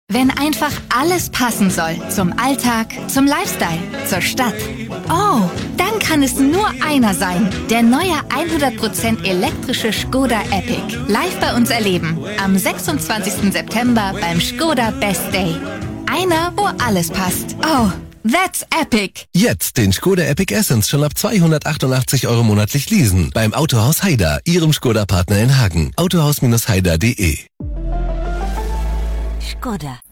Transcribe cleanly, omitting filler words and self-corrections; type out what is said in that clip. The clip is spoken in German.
Wenn einfach alles passen soll. Zum Alltag, zum Lifestyle, zur Stadt. Oh, dann kann es nur einer sein. Der neue 100% elektrische Škoda Epic. Live bei uns erleben. Am 26. September beim Škoda Best Day. Einer, wo alles passt. Oh, that's epic. Jetzt den Škoda Epic Essence schon ab 288 € monatlich leasen. Beim Autohaus Haider, Ihrem Škoda-Partner in Hagen. Autohaus-haider.de. Škoda.